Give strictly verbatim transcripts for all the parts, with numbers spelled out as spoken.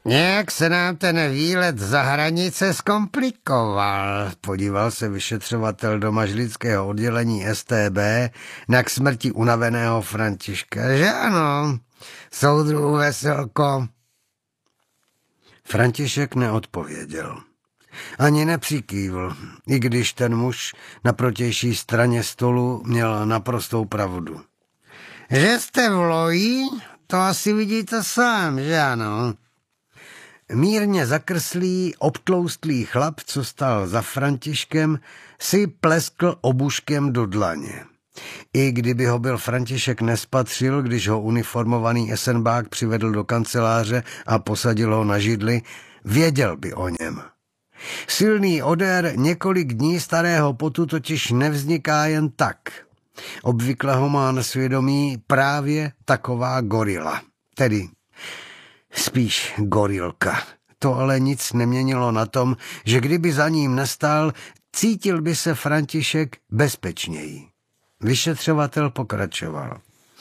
Nějak se nám ten výlet za hranice zkomplikoval. Podíval se vyšetřovatel do mažlického oddělení S T B na k smrti unaveného Františka. Že ano, soudruhu Veselko? František neodpověděl. Ani nepřikývl, i když ten muž na protější straně stolu měl naprostou pravdu. Že jste v loji, to asi vidíte sám, že ano? Mírně zakrslý, obtloustlý chlap, co stál za Františkem, si pleskl obuškem do dlaně. I kdyby ho byl František nespatřil, když ho uniformovaný esenbák přivedl do kanceláře a posadil ho na židli, věděl by o něm. Silný odér několik dní starého potu totiž nevzniká jen tak. Obvykle ho má na svědomí právě taková gorila, tedy spíš gorilka. To ale nic neměnilo na tom, že kdyby za ním nestál, cítil by se František bezpečněji. Vyšetřovatel pokračoval.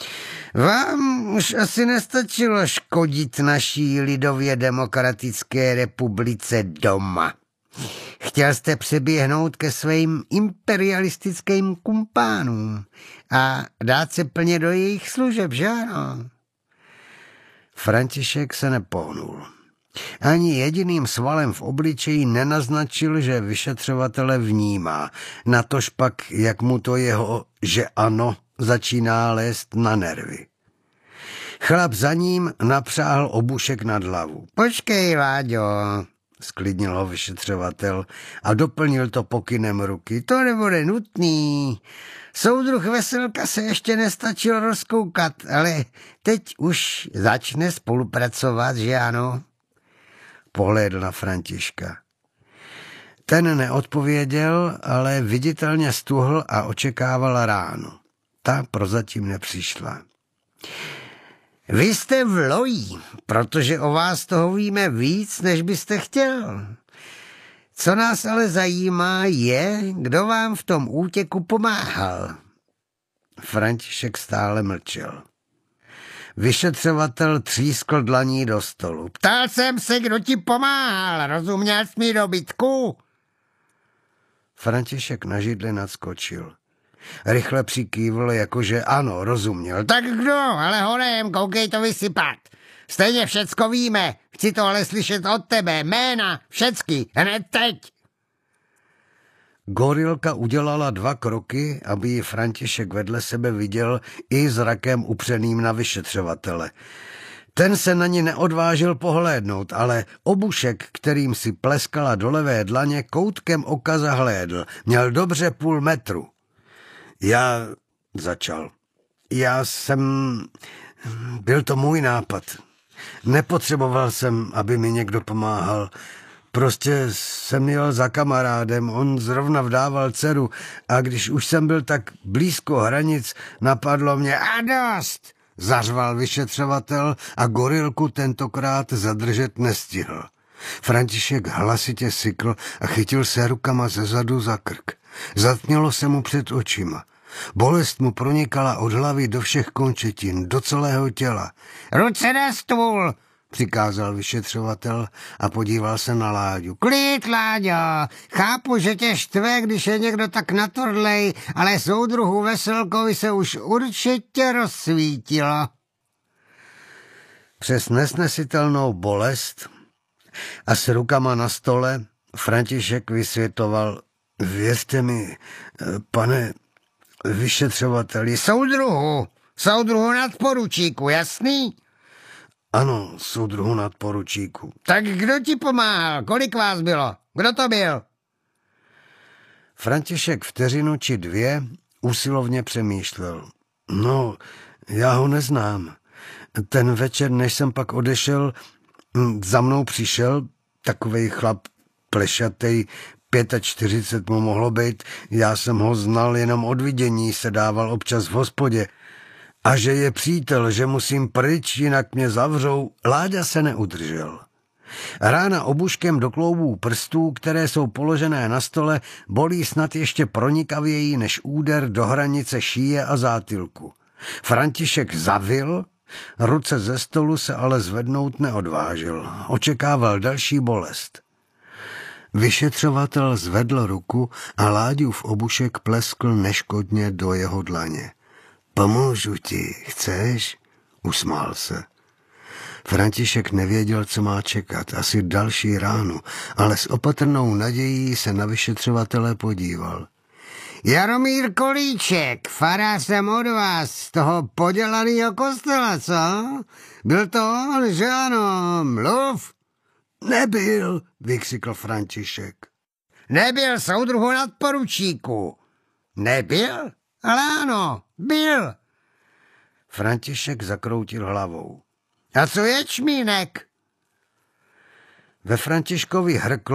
Vám už asi nestačilo škodit naší lidově demokratické republice doma. Chtěl jste přeběhnout ke svým imperialistickým kumpánům a dát se plně do jejich služeb, že ano? František se nepohnul. Ani jediným svalem v obličeji nenaznačil, že vyšetřovatele vnímá, natož pak, jak mu to jeho, že ano, začíná lézt na nervy. Chlap za ním napřáhl obušek nad hlavu. Počkej, Láďo, sklidnil ho vyšetřovatel a doplnil to pokynem ruky. To nebude nutný. Soudruh Veselka se ještě nestačil rozkoukat, ale teď už začne spolupracovat, že ano? Pohlédl na Františka. Ten neodpověděl, ale viditelně stuhl a očekával ránu. Ta prozatím nepřišla. Vy jste v loji, protože o vás toho víme víc, než byste chtěl. Co nás ale zajímá je, kdo vám v tom útěku pomáhal. František stále mlčel. Vyšetřovatel třískl dlaní do stolu. Ptal jsem se, kdo ti pomáhal, rozuměl jsi mi dobytku? František na židli nadskočil. Rychle přikývl, jakože ano, rozuměl. Tak kdo, ale honem, koukej to vysypat. Stejně všecko víme, chci to ale slyšet od tebe, jména, všecky, hned teď. Gorilka udělala dva kroky, aby ji František vedle sebe viděl i zrakem upřeným na vyšetřovatele. Ten se na ní neodvážil pohlédnout, ale obušek, kterým si pleskala do levé dlaně, koutkem oka zahlédl. Měl dobře půl metru. Já začal. Já jsem... Byl to můj nápad. Nepotřeboval jsem, aby mi někdo pomáhal. Prostě jsem jel za kamarádem, on zrovna vdával dceru a když už jsem byl tak blízko hranic, napadlo mě a dost, zařval vyšetřovatel a gorilku tentokrát zadržet nestihl. František hlasitě sykl a chytil se rukama zezadu za krk. Zatmělo se mu před očima. Bolest mu pronikala od hlavy do všech končetin, do celého těla. Ruce na stůl, přikázal vyšetřovatel a podíval se na Láďu. Klid, Láďo, chápu, že tě štve, když je někdo tak natordlej, ale soudruhu Veselkovi se už určitě rozsvítilo. Přes nesnesitelnou bolest a s rukama na stole František vysvětloval, věřte mi, pane vyšetřovateli, soudruhu, soudruhu nadporučíku, jasný? Ano, soudruhu nadporučíku. Tak kdo ti pomáhal? Kolik vás bylo? Kdo to byl? František vteřinu či dvě usilovně přemýšlel. No, já ho neznám. Ten večer, než jsem pak odešel, za mnou přišel takovej chlap plešatej, čtyřicet pět mu mohlo být, já jsem ho znal jenom od vidění, se dával občas v hospodě. A že je přítel, že musím pryč, jinak mě zavřou, Láďa se neudržel. Rána obuškem do kloubů prstů, které jsou položené na stole, bolí snad ještě pronikavěji než úder do hranice šíje a zátylku. František zavil, Ruce ze stolu se ale zvednout neodvážil. Očekával další bolest. Vyšetřovatel zvedl ruku a Láďův obušek pleskl neškodně do jeho dlaně. Pomůžu ti, chceš? Usmál se. František nevěděl, co má čekat, asi další ránu, ale s opatrnou nadějí se na vyšetřovatele podíval. Jaromír Kolíček, farář jsem od vás, z toho podělanýho kostela, co? Byl to on, že ano, mluv. Nebyl, vykřikl František. Nebyl, soudruhu nadporučíku. Nebyl? Ale ano, byl. František zakroutil hlavou. A co je čmínek? Ve Františkovi hrklo